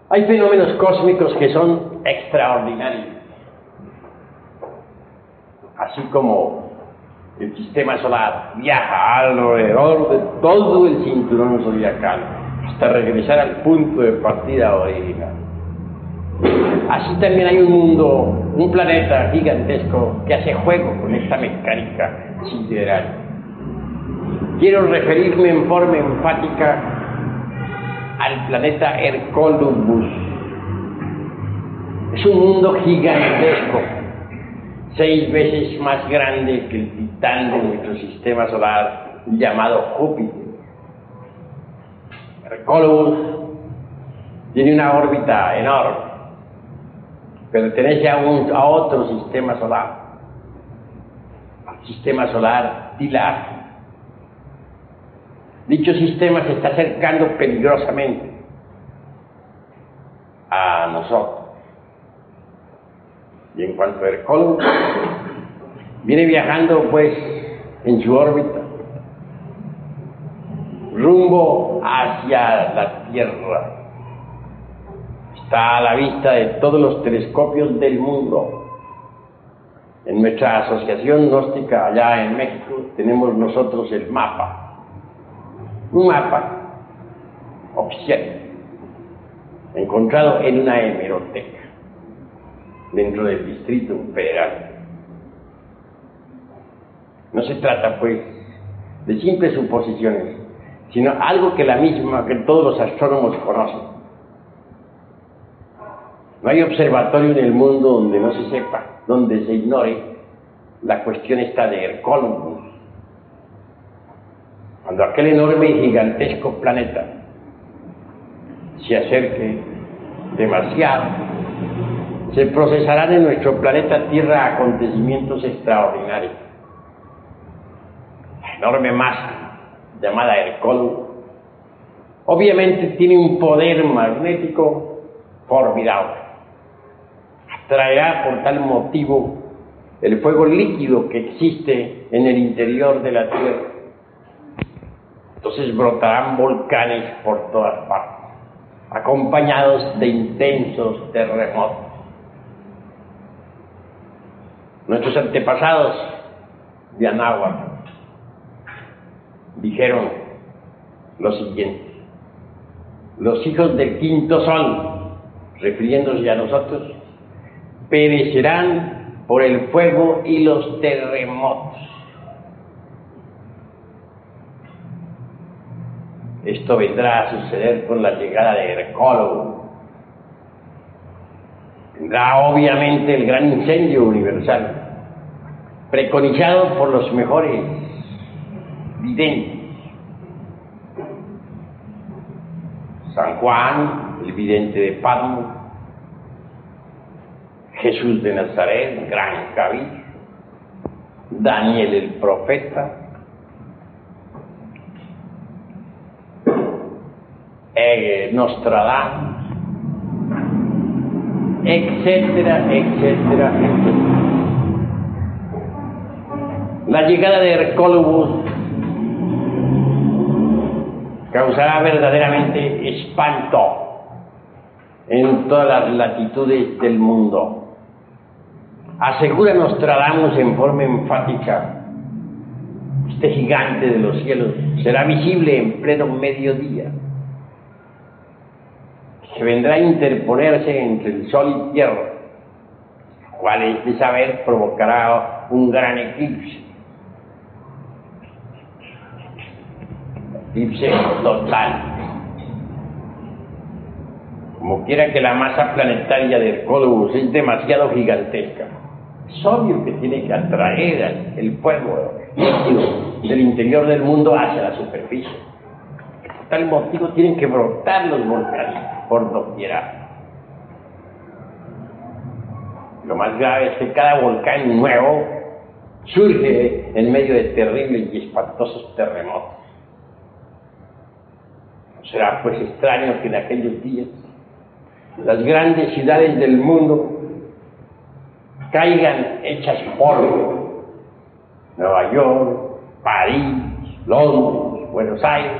Hay fenómenos cósmicos que son extraordinarios, así como el sistema solar viaja alrededor de todo el cinturón zodiacal hasta regresar al punto de partida original. Así también hay un mundo, un planeta gigantesco que hace juego con esta mecánica sideral. Quiero referirme en forma enfática al planeta Hercólubus. Es un mundo gigantesco, 6 veces más grande que el titán de nuestro sistema solar llamado Júpiter. Hercólubus tiene una órbita enorme, pertenece a otro sistema solar, al sistema solar Tilar. Dicho sistema se está acercando peligrosamente a nosotros. Y en cuanto a Hercólubus, viene viajando pues en su órbita rumbo hacia la Tierra. Está a la vista de todos los telescopios del mundo. En nuestra asociación gnóstica allá en México tenemos nosotros el mapa, un mapa oficial encontrado en una hemeroteca dentro del Distrito Federal. No se trata pues de simples suposiciones, sino algo que todos los astrónomos conocen. No hay observatorio en el mundo donde no se sepa, donde se ignore la cuestión esta de Hercólubus. Cuando aquel enorme y gigantesco planeta se acerque demasiado, se procesarán en nuestro planeta Tierra acontecimientos extraordinarios. La enorme masa llamada Hercólubus obviamente tiene un poder magnético formidable. Atraerá por tal motivo el fuego líquido que existe en el interior de la Tierra. Entonces brotarán volcanes por todas partes, acompañados de intensos terremotos. Nuestros antepasados de Anáhuac dijeron lo siguiente: los hijos del quinto sol, refiriéndose a nosotros, perecerán por el fuego y los terremotos. Esto vendrá a suceder con la llegada de Hercólubus. Vendrá obviamente el gran incendio universal, preconizado por los mejores videntes. San Juan, el vidente de Patmos, Jesús de Nazaret, gran cabí, Daniel el profeta, Nostradamus, etcétera, etcétera, etcétera. La llegada de Hercólubus causará verdaderamente espanto en todas las latitudes del mundo. Asegura Nostradamus en forma enfática: este gigante de los cielos será visible en pleno mediodía, que vendrá a interponerse entre el sol y tierra, cual es de saber provocará un gran eclipse total. Como quiera que la masa planetaria de Hercólubus es demasiado gigantesca, es obvio que tiene que atraer el fuego líquido del interior del mundo hacia la superficie. Por tal motivo tienen que brotar los volcanes por doquiera. Lo más grave es que cada volcán nuevo surge en medio de terribles y espantosos terremotos. No será pues extraño que en aquellos días las grandes ciudades del mundo caigan hechas polvo. Nueva York, París, Londres, Buenos Aires,